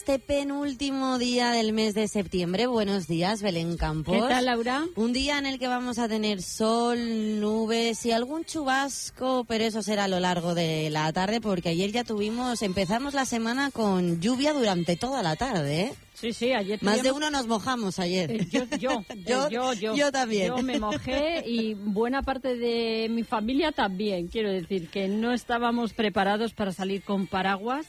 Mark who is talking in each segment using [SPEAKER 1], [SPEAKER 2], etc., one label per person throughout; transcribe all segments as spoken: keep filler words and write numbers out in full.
[SPEAKER 1] Este penúltimo día del mes de septiembre, buenos días, Belén Campos.
[SPEAKER 2] ¿Qué tal, Laura?
[SPEAKER 1] Un día en el que vamos a tener sol, nubes y algún chubasco, pero eso será a lo largo de la tarde, porque ayer ya tuvimos, empezamos la semana con lluvia durante toda la tarde, ¿eh?
[SPEAKER 2] Sí, sí, ayer
[SPEAKER 1] Más
[SPEAKER 2] teníamos...
[SPEAKER 1] de uno nos mojamos ayer.
[SPEAKER 2] Eh, yo, yo,
[SPEAKER 1] yo,
[SPEAKER 2] eh, yo, yo,
[SPEAKER 1] yo también.
[SPEAKER 2] Yo me mojé y buena parte de mi familia también. Quiero decir que no estábamos preparados para salir con paraguas.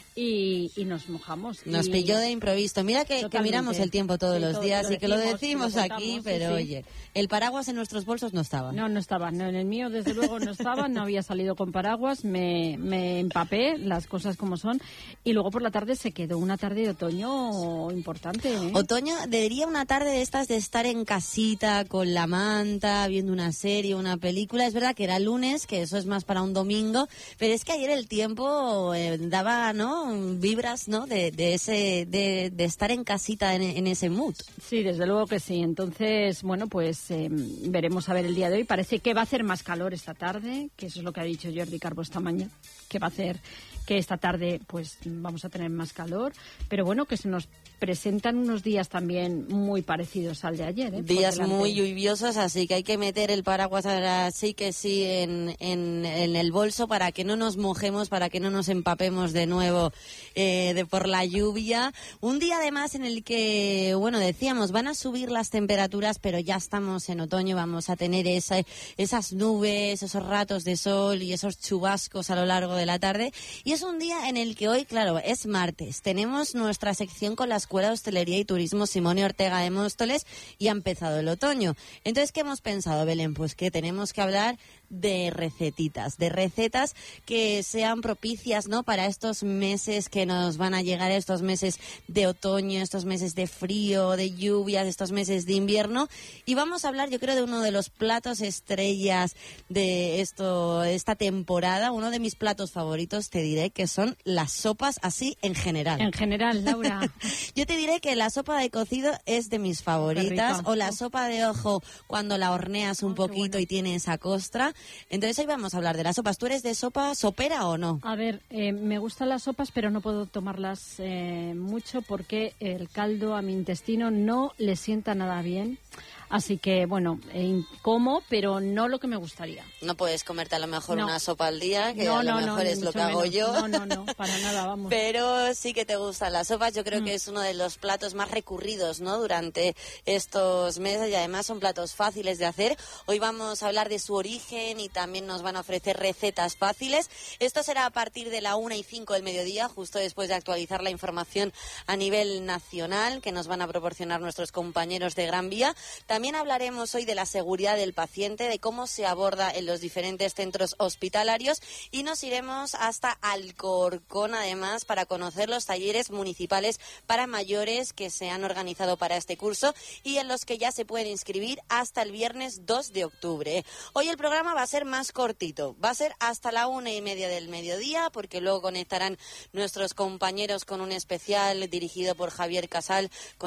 [SPEAKER 2] Y, y nos mojamos.
[SPEAKER 1] Nos
[SPEAKER 2] y...
[SPEAKER 1] pilló de improviso. Mira que, que miramos el tiempo todos
[SPEAKER 2] sí,
[SPEAKER 1] los
[SPEAKER 2] todo,
[SPEAKER 1] días
[SPEAKER 2] lo
[SPEAKER 1] y que lo
[SPEAKER 2] decimos,
[SPEAKER 1] decimos
[SPEAKER 2] lo
[SPEAKER 1] aquí,
[SPEAKER 2] contamos,
[SPEAKER 1] pero
[SPEAKER 2] sí, sí.
[SPEAKER 1] oye, el paraguas en nuestros bolsos no estaba.
[SPEAKER 2] No, no estaba. No, en el mío, desde luego, no estaba. No había salido con paraguas. Me, me empapé, las cosas como son. Y luego por la tarde se quedó una tarde de otoño importante, ¿eh?
[SPEAKER 1] Otoño, diría una tarde de estas de estar en casita, con la manta, viendo una serie, una película. Es verdad que era lunes, que eso es más para un domingo, pero es que ayer el tiempo eh, daba, ¿no?, vibras, ¿no?, de, de ese de, de estar en casita en, en ese mood.
[SPEAKER 2] Sí, desde luego que sí. Entonces, bueno, pues eh, veremos a ver el día de hoy. Parece que va a hacer más calor esta tarde, que eso es lo que ha dicho Jordi Carbo esta mañana, que va a hacer que esta tarde pues vamos a tener más calor, pero bueno, que se nos presentan unos días también muy parecidos al de ayer, ¿eh?
[SPEAKER 1] Días muy lluviosos, así que hay que meter el paraguas ahora sí que sí en, en, en el bolso para que no nos mojemos, para que no nos empapemos de nuevo eh, de por la lluvia. Un día además en el que, bueno, decíamos, van a subir las temperaturas, pero ya estamos en otoño, vamos a tener esa, esas nubes, esos ratos de sol y esos chubascos a lo largo de la tarde. Y es un día en el que hoy, claro, es martes. Tenemos nuestra sección con la Escuela de Hostelería y Turismo Simone Ortega de Móstoles y ha empezado el otoño. Entonces, ¿qué hemos pensado, Belén? Pues que tenemos que hablar de recetitas, de recetas que sean propicias, ¿no?, para estos meses que nos van a llegar, estos meses de otoño, estos meses de frío, de lluvias, estos meses de invierno. Y vamos a hablar, yo creo, de uno de los platos estrellas de esto, esta temporada, uno de mis platos favoritos, te diré que son las sopas así en general.
[SPEAKER 2] En general, Laura.
[SPEAKER 1] Yo te diré que la sopa de cocido es de mis favoritas, o la sopa de ojo cuando la horneas un oh, poquito bueno. y tiene esa costra. Entonces hoy vamos a hablar de las sopas. ¿Tú eres de sopa sopera o no?
[SPEAKER 2] A ver, eh, me gustan las sopas, pero no puedo tomarlas eh, mucho porque el caldo a mi intestino no le sienta nada bien. Así que, bueno, eh, como, pero no lo que me gustaría.
[SPEAKER 1] No puedes comerte a lo mejor no. una sopa al día, que
[SPEAKER 2] no,
[SPEAKER 1] a lo
[SPEAKER 2] no,
[SPEAKER 1] mejor
[SPEAKER 2] no,
[SPEAKER 1] es lo que hago
[SPEAKER 2] menos.
[SPEAKER 1] yo.
[SPEAKER 2] No, no, no, para nada, vamos.
[SPEAKER 1] Pero sí que te gustan las sopas. Yo creo
[SPEAKER 2] mm.
[SPEAKER 1] que es uno de los platos más recurridos, ¿no?, durante estos meses, y además son platos fáciles de hacer. Hoy vamos a hablar de su origen y también nos van a ofrecer recetas fáciles. Esto será a partir de la una y cinco del mediodía, justo después de actualizar la información a nivel nacional que nos van a proporcionar nuestros compañeros de Gran Vía. También hablaremos hoy de la seguridad del paciente, de cómo se aborda en los diferentes centros hospitalarios, y nos iremos hasta Alcorcón además para conocer los talleres municipales para mayores que se han organizado para este curso y en los que ya se pueden inscribir hasta el viernes dos de octubre. Hoy el programa va a ser más cortito, va a ser hasta la una y media del mediodía, porque luego conectarán nuestros compañeros con un especial dirigido por Javier Casal con